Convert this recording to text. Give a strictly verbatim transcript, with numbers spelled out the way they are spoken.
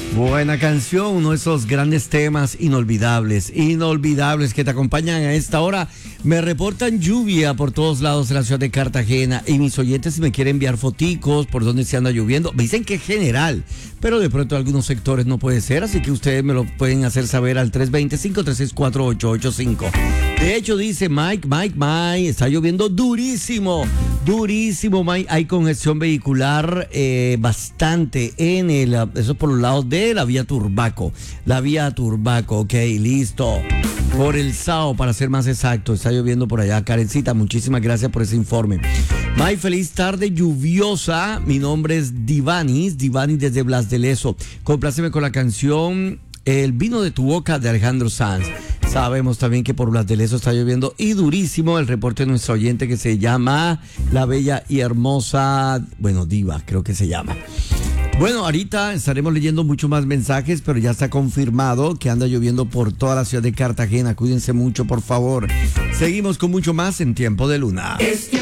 Buena canción, uno de esos grandes temas inolvidables, inolvidables que te acompañan a esta hora. Me reportan lluvia por todos lados de la ciudad de Cartagena y mis oyentes, si me quieren enviar foticos por donde se anda lloviendo, me dicen que es general, pero de pronto algunos sectores no puede ser, así que ustedes me lo pueden hacer saber al tres dos cero, cinco tres seis, cuatro ocho ocho cinco. De hecho dice Mike, Mike, Mike, está lloviendo durísimo, durísimo Mike, hay congestión vehicular eh, bastante en el, eso por los lados de la vía Turbaco, la vía Turbaco, ok, listo. Por el Sao, para ser más exacto, está lloviendo por allá. Karencita, muchísimas gracias por ese informe. May, feliz tarde lluviosa. Mi nombre es Divanis, Divanis desde Blas de Lezo. Compláceme con la canción El vino de tu boca de Alejandro Sanz. Sabemos también que por Blas de Lezo está lloviendo y durísimo. El reporte de nuestro oyente que se llama La Bella y Hermosa, bueno, Diva, creo que se llama. Bueno, ahorita estaremos leyendo mucho más mensajes, pero ya está confirmado que anda lloviendo por toda la ciudad de Cartagena. Cuídense mucho, por favor. Seguimos con mucho más en Tiempo de Luna.